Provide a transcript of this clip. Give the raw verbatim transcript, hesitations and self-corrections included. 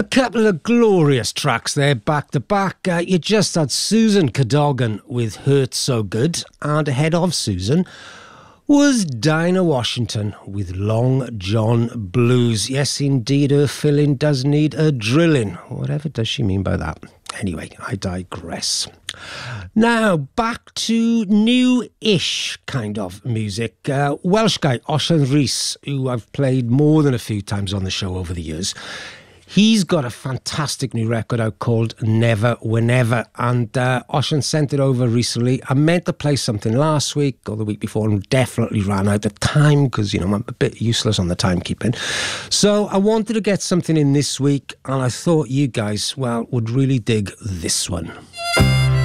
A couple of glorious tracks there, back to back. Uh, you just had Susan Cadogan with Hurt So Good, and ahead of Susan was Dinah Washington with Long John Blues. Yes, indeed, her filling does need a drilling. Whatever does she mean by that? Anyway, I digress. Now, back to new-ish kind of music. Uh, Welsh guy, Osian Rhys, who I've played more than a few times on the show over the years. He's got a fantastic new record out called Never Whenever, and uh, Osian sent it over recently. I meant to play something last week or the week before and definitely ran out of time because, you know, I'm a bit useless on the timekeeping. So I wanted to get something in this week, and I thought you guys, well, would really dig this one.